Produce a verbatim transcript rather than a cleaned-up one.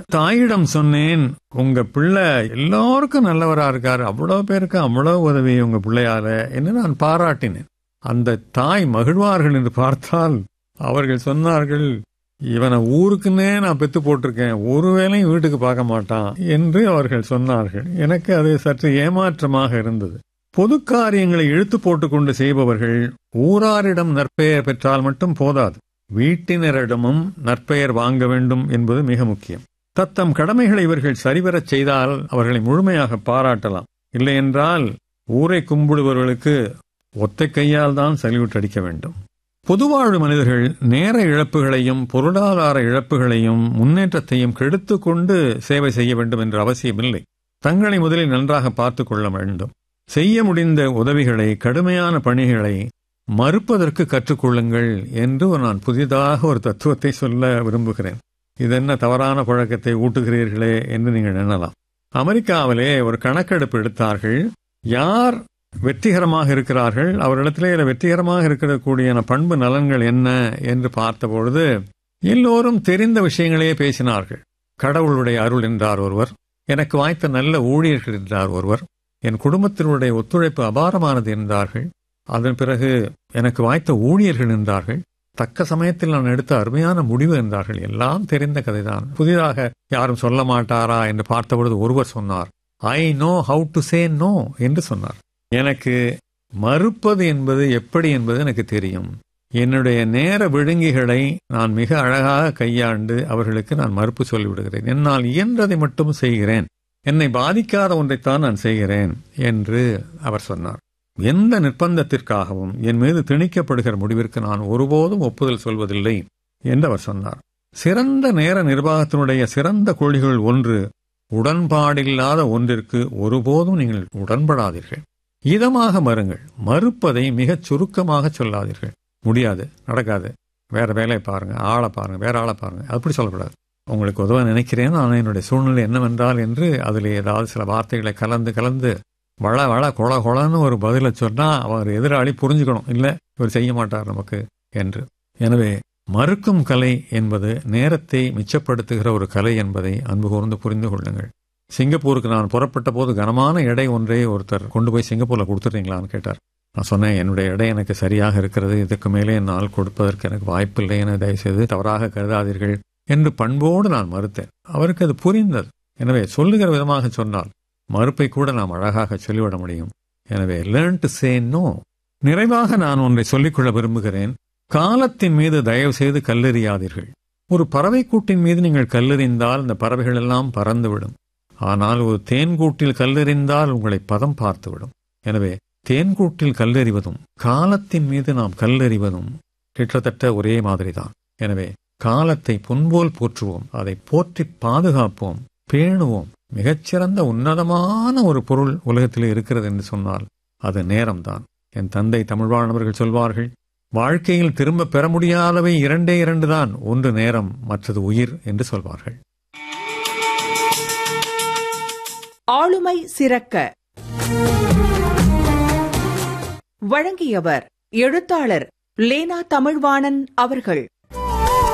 தாயிடம் சொன்னேன், உங்க பிள்ளை எல்லாருக்கும் நல்லவரா இருக்காரு, அவ்வளவு பேருக்கு அவ்வளவு உதவி உங்க பிள்ளையால என்று நான் பாராட்டினேன். அந்த தாய் மகிழ்வார்கள் என்று பார்த்தால் அவர்கள் சொன்னார்கள், இவனை ஊருக்குன்னே நான் பெத்து போட்டிருக்கேன், ஒரு வேளையும் வீட்டுக்கு பார்க்க மாட்டான் என்று அவர்கள் சொன்னார்கள். எனக்கு அது சற்று ஏமாற்றமாக இருந்தது. பொது காரியங்களை இழுத்து போட்டுக்கொண்டு செய்பவர்கள் ஊராரிடம் நற்பெயர் பெற்றால் மட்டும் போதாது, வீட்டினரிடமும் நற்பெயர் வாங்க வேண்டும் என்பது மிக முக்கியம். தத்தம் கடமைகளை இவர்கள் சரிவரச் செய்தால் அவர்களை முழுமையாக பாராட்டலாம். இல்லையென்றால் ஊரை கும்பிடுபவர்களுக்கு ஒத்தை கையால் தான் சல்யூட் அடிக்க வேண்டும். பொதுவாழ்வு மனிதர்கள் நேர இழப்புகளையும் பொருளாதார இழப்புகளையும் முன்னேற்றத்தையும் கெடுத்து கொண்டு சேவை செய்ய வேண்டும் என்ற அவசியமில்லை. தங்களை முதலில் நன்றாக பார்த்து கொள்ள வேண்டும். செய்ய முடிந்த உதவிகளை, கடுமையான பணிகளை மறுப்பதற்கு கற்றுக்கொள்ளுங்கள் என்று நான் புதிதாக ஒரு தத்துவத்தை சொல்ல விரும்புகிறேன். இதென்ன தவறான பழக்கத்தை ஊட்டுகிறீர்களே என்று நீங்கள் எண்ணலாம். அமெரிக்காவிலே ஒரு கணக்கெடுப்பு எடுத்தார்கள். யார் வெற்றிகரமாக இருக்கிறார்கள், அவரிடத்திலே வெற்றிகரமாக இருக்கக்கூடிய பண்பு நலன்கள் என்ன என்று பார்த்தபொழுது எல்லோரும் தெரிந்த விஷயங்களே பேசினார்கள். கடவுளுடைய அருள் என்றார் ஒருவர், எனக்கு வாய்த்த நல்ல ஊழியர்கள் என்றார் ஒருவர், என் குடும்பத்தினுடைய ஒத்துழைப்பு அபாரமானது என்றார்கள். அதன் பிறகு எனக்கு வாய்த்த ஊழியர்கள் என்றார்கள், தக்க சமயத்தில் நான் எடுத்த அருமையான முடிவு என்றார்கள். எல்லாம் தெரிந்த கதைதான், புதிதாக யாரும் சொல்ல மாட்டாரா என்று பார்த்தபொழுது ஒருவர் சொன்னார், I know how to say no என்று சொன்னார். எனக்கு மறுப்பது என்பது எப்படி என்பது எனக்கு தெரியும். என்னுடைய நேர விழுங்கிகளை நான் மிக அழகாக கையாண்டு அவர்களுக்கு நான் மறுப்பு சொல்லிவிடுகிறேன். என்னால் இயன்றதை மட்டும் செய்கிறேன், என்னை பாதிக்காத ஒன்றைத்தான் நான் செய்கிறேன் என்று அவர் சொன்னார். எந்த நிர்பந்தத்திற்காகவும் என் மீது திணிக்கப்படுகிற முடிவிற்கு நான் ஒருபோதும் ஒப்புதல் சொல்வதில்லை என்று அவர் சொன்னார். சிறந்த நேர நிர்வாகத்தினுடைய சிறந்த கொள்கைகள் ஒன்று, உடன்பாடில்லாத ஒன்றிற்கு ஒருபோதும் நீங்கள் உடன்படாதீர்கள். இதமாக மறுங்கள், மறுப்பதை மிகச் சுருக்கமாக சொல்லாதீர்கள். முடியாது, நடக்காது, வேற வேலையை பாருங்க, ஆளை பாருங்க, வேற ஆளை பாருங்க, அப்படி சொல்லக்கூடாது. உங்களுக்கு உதவ நினைக்கிறேன், ஆனால் என்னுடைய சூழ்நிலை என்னவென்றால் என்று அதில் ஏதாவது சில வார்த்தைகளை கலந்து கலந்து வள வள கொல கொலன்னு ஒரு பதிலை சொன்னா அவர் எதிராளி புரிஞ்சுக்கணும், இல்லை இவர் செய்ய மாட்டார் நமக்கு என்று. எனவே மறுக்கும் கலை என்பது நேரத்தை மிச்சப்படுத்துகிற ஒரு கலை என்பதை அன்பு கூர்ந்து புரிந்து கொள்ளுங்கள். சிங்கப்பூருக்கு நான் புறப்பட்ட போது கனமான எடை ஒன்றை ஒருத்தர் கொண்டு போய் சிங்கப்பூர்ல கொடுத்துட்டீங்களான்னு கேட்டார். நான் சொன்னேன், என்னுடைய எடை எனக்கு சரியாக இருக்கிறது, இதுக்கு மேலே என்னால் கொடுப்பதற்கு எனக்கு வாய்ப்பில்லை என தயவுசெய்து தவறாக கருதாதீர்கள் என்று பண்போடு நான் மறுத்தேன். அவருக்கு அது புரிந்தது. எனவே சொல்லுகிற விதமாக சொன்னால் மறுப்பை கூட நாம் அழகாக சொல்லிவிட முடியும். எனவே லேர்ன் டு சே நோ. நிறைவாக நான் ஒன்றை சொல்லிக்கொள்ள விரும்புகிறேன். காலத்தின் மீது தயவு செய்து கல்லெறியாதீர்கள். ஒரு பறவை கூட்டின் மீது நீங்கள் கல்லெறிந்தால் இந்த பறவைகள் எல்லாம் பறந்துவிடும். ஆனால் ஒரு தேன்கூட்டில் கல்லெறிந்தால் உங்களை பதம் பார்த்துவிடும். எனவே தேன்கூட்டில் கல்லெறிவதும் காலத்தின் மீது நாம் கல்லெறிவதும் கிட்டத்தட்ட ஒரே மாதிரிதான். எனவே காலத்தை பொன்போல் போற்றுவோம், அதை போற்றி பாதுகாப்போம், பேணுவோம். மிகச்சிறந்த உன்னதமான ஒரு பொருள் உலகத்திலே இருக்கிறது என்று சொன்னால் அது நேரம்தான். என் தந்தை தமிழ்வாழ்ந்தவர்கள் சொல்வார்கள், வாழ்க்கையில் திரும்ப பெற முடியாதவை இரண்டே இரண்டு தான், ஒன்று நேரம், மற்றது உயிர் என்று சொல்வார்கள். ஆளுமை சிறக்க வழங்கியவர் எழுத்தாளர் லேனா தமிழ்வாணன் அவர்கள்.